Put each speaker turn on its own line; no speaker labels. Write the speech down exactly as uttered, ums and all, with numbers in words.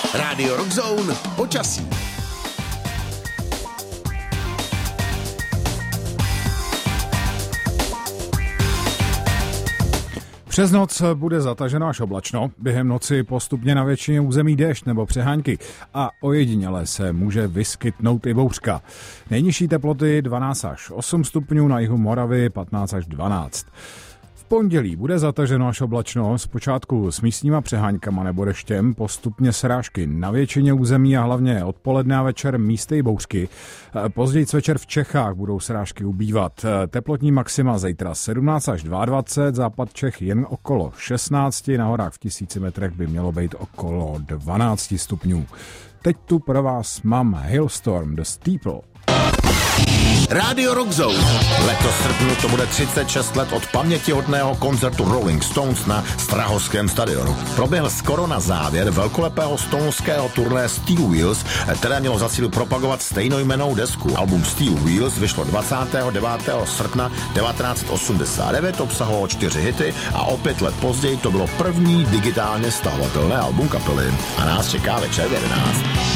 Rádio Rock Zone počasí.
Přes noc bude zataženo až oblačno, během noci postupně na většině území déšť nebo přehánky a ojediněle se může vyskytnout i bouřka. Nejnižší teploty dvanáct až osm stupňů, na jihu Moravy patnáct až dvanáct. V pondělí bude zataženo až oblačno, zpočátku s místníma přeháňkama nebo deštěm, postupně srážky na většině území a hlavně odpoledne a večer místy i bouřky. Později večer v Čechách budou srážky ubývat. Teplotní maxima zítra sedmnáct až dvacet dva, západ Čech jen okolo šestnáct, na horách v tisíci metrech by mělo být okolo dvanáct stupňů. Teď tu pro vás mám Hailstorm The Steeple.
Rádio Rock Zone.
Letos v srpnu to bude třicet šest let od pamětihodného koncertu Rolling Stones na Strahovském stadionu. Proběhl skoro na závěr velkolepého stoneského turné Steel Wheels, které mělo za cíl propagovat stejnojmennou desku. Album Steel Wheels vyšlo dvacátého devátého srpna devatenáct osmdesát devět, obsahovalo čtyři hity a o pět let později to bylo první digitálně stahovatelné album kapely. A nás čeká večer v jedenáct.